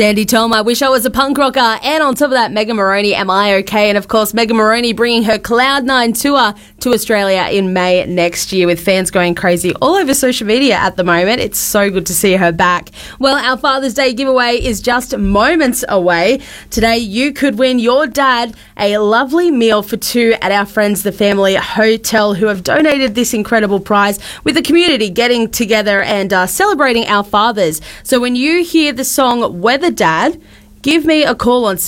Sandy Tom, I wish I was a punk rocker. And on top of that, Megan Moroney, Am I Okay? And of course, Megan Moroney bringing her Cloud9 tour to Australia in May next year, with fans going crazy all over social media at the moment. It's so good to see her back. Well, our Father's Day giveaway is just moments away. Today, you could win your dad a lovely meal for two at our friends, the Family Hotel, who have donated this incredible prize, with the community getting together and celebrating our fathers. So when you hear the song Weather Dad, give me a call on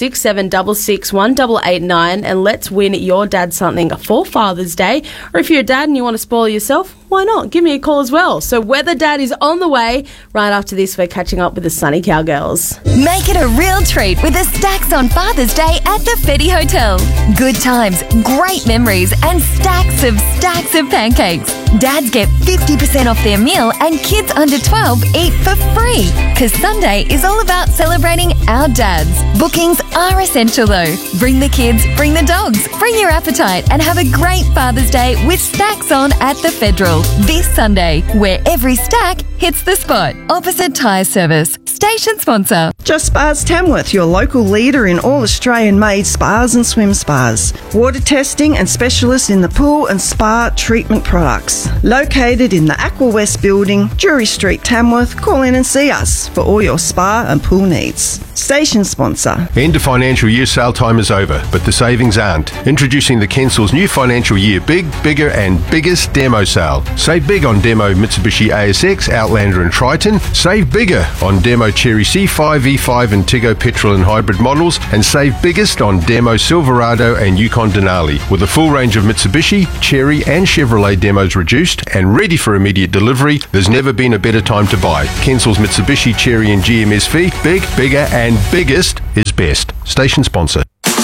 6766 1889 and let's win your dad something for Father's Day. Or if you're a dad and you want to spoil yourself, why not? Give me a call as well. So Weather Dad is on the way. Right after this, we're catching up with the Sunny Cowgirls. Make it a real treat with the Stacks on Father's Day at the Fetty Hotel. Good times, great memories, and stacks of pancakes. Dads get 50% off their meal and kids under 12 eat for free. Because Sunday is all about celebrating our dads. Bookings are essential though. Bring the kids, bring the dogs, bring your appetite, and have a great Father's Day with Stacks on at the Federal this Sunday, where every stack hits the spot. Opposite Tyre Service. Station sponsor. Just Spas Tamworth, your local leader in all Australian-made spas and swim spas. Water testing and specialists in the pool and spa treatment products. Located in the Aqua West building, Drury Street, Tamworth. Call in and see us for all your spa and pool needs. Station sponsor. End of financial year sale time is over, but the savings aren't. Introducing the Kensel's new financial year Big, Bigger and Biggest Demo Sale. Save big on demo Mitsubishi ASX, Outlander and Triton. Save bigger on demo Cherry C5, E5 and Tiggo petrol and hybrid models. And save biggest on demo Silverado and Yukon Denali. With a full range of Mitsubishi, Cherry and Chevrolet demos reduced and ready for immediate delivery, there's never been a better time to buy. Kensel's Mitsubishi, Cherry and GMSV. Big, bigger and biggest is best. Station sponsor.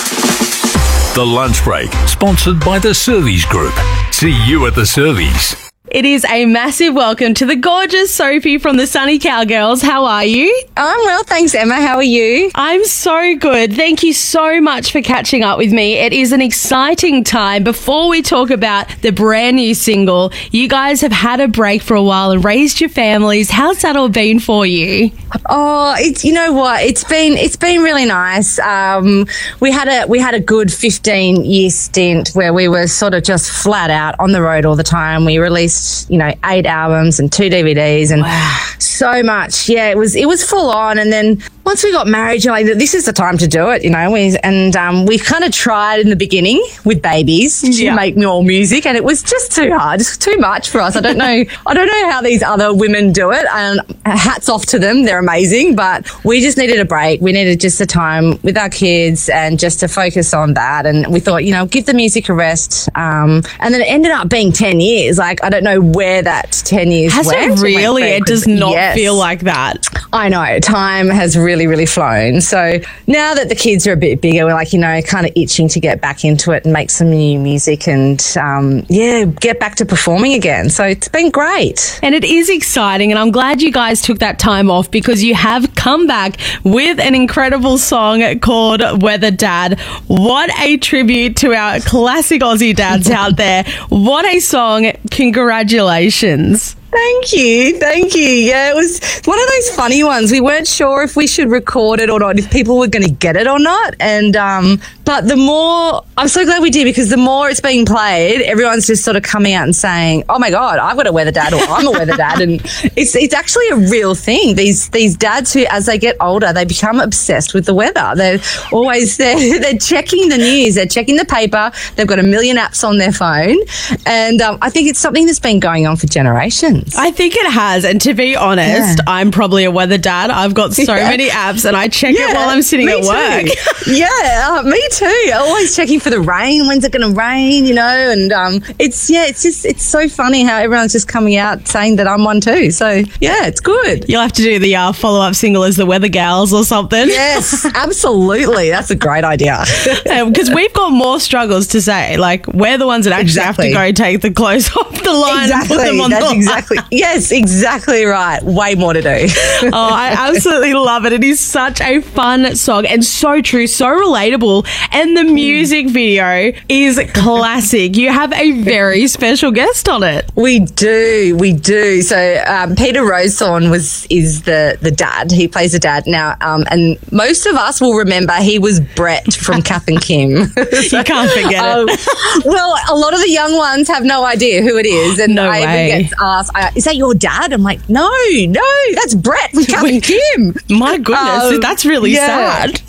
The Lunch Break, sponsored by the Surveys Group. See you at the Surveys. It is a massive welcome to the gorgeous Sophie from the Sunny Cowgirls. How are you? I'm well, thanks, Emma. How are you? I'm so good. Thank you so much for catching up with me. It is an exciting time. Before we talk about the brand new single, you guys have had a break for a while and raised your families. How's that all been for you? Oh, you know what? It's been really nice. We had a good 15-year stint where we were sort of just flat out on the road all the time. We released 8 albums and 2 DVDs and so much. Yeah, it was full on. And then once we got married, you're like, this is the time to do it, we kind of tried in the beginning with babies to make more music, and it was just too hard, just too much for us. I don't know how these other women do it, and hats off to them. They're amazing, but we just needed a break. We needed just a time with our kids and just to focus on that. And we thought, give the music a rest. And then it ended up being 10 years. Like, I don't know where that 10 years went. Has it really? It does not feel like that. I know. Time has really, really flown. So now that the kids are a bit bigger, we're like, kind of itching to get back into it and make some new music and, get back to performing again. So it's been great. And it is exciting. And I'm glad you guys took that time off, because you have come back with an incredible song called Weather Dad. What a tribute to our classic Aussie dads out there. What a song. Congratulations. Thank you. Yeah, it was one of those funny ones. We weren't sure if we should record it or not, if people were going to get it or not. And but the more, I'm so glad we did, because the more it's being played, everyone's just sort of coming out and saying, "Oh my God, I've got a weather dad," or "I'm a weather dad," and it's actually a real thing. These dads who, as they get older, they become obsessed with the weather. They're always they're checking the news, they're checking the paper. They've got a million apps on their phone, and I think it's something that's been going on for generations. I think it has, and to be honest, I'm probably a weather dad. I've got so many apps, and I check it while I'm sitting at work. Me too. Always checking for the rain. When's it going to rain? And it's so funny how everyone's just coming out saying that I'm one too. So yeah, it's good. You'll have to do the follow-up single as the Weather Gals or something. Yes, absolutely. That's a great idea. Because we've got more struggles to say. Like, we're the ones that actually have to go take the clothes off the line and put them on the line. exactly right. Way more to do. Oh, I absolutely love it. It is such a fun song and so true, so relatable. And the music video is classic. You have a very special guest on it. We do. So Peter Rosethorn is the dad. He plays the dad now, and most of us will remember he was Brett from Kath and Kim. You can't forget it. Well, a lot of the young ones have no idea who it is, and No I way. even get asked, "Is that your dad?" I'm like, "No, that's Brett from Kath and Kim." My goodness, that's really sad.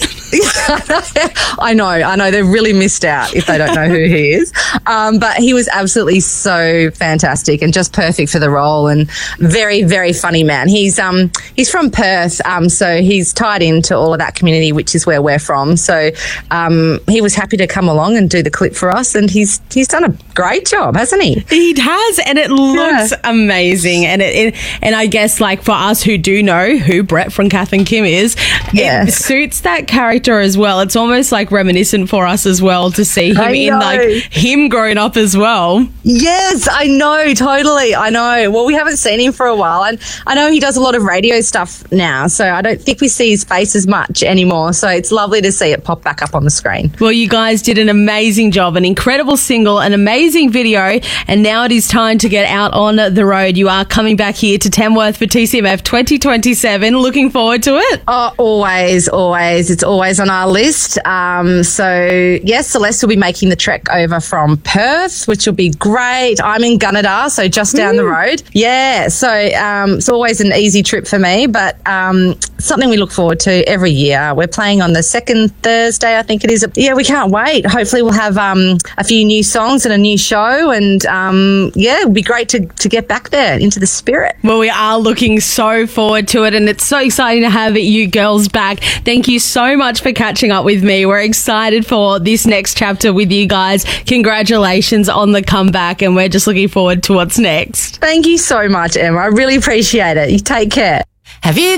I know. They really missed out if they don't know who he is. But he was absolutely so fantastic and just perfect for the role, and very, very funny man. He's from Perth, so he's tied into all of that community, which is where we're from. So he was happy to come along and do the clip for us, and he's done a great job, hasn't he? He has, and it looks amazing. And and I guess, like, for us who do know who Brett from Kath and Kim is, it suits that character as well. It's almost like reminiscent for us as well to see him in like him growing up as well. Yes, I know, totally. I know. Well, we haven't seen him for a while, and I know he does a lot of radio stuff now, so I don't think we see his face as much anymore. So it's lovely to see it pop back up on the screen. Well, you guys did an amazing job, an incredible single, an amazing video, and now it is time to get out on the road. You are coming back here to Tamworth for TCMF 2027. Looking forward to it? Oh, always. It's always on our list. So, yes, Celeste will be making the trek over from Perth, which will be great. I'm in Gunnedah, so just down the road. Yeah, so it's always an easy trip for me, but something we look forward to every year. We're playing on the second Thursday, I think it is. Yeah, we can't wait. Hopefully we'll have a few new songs and a new show, and it'll be great to get back there into the spirit. Well, we are looking so forward to it, and it's so exciting to have you girls back. Thank you so much for catching up with me. We're excited for this next chapter with you guys. Congratulations on the comeback, and we're just looking forward to what's next. Thank you so much, Emma. I really appreciate it. You take care. Have you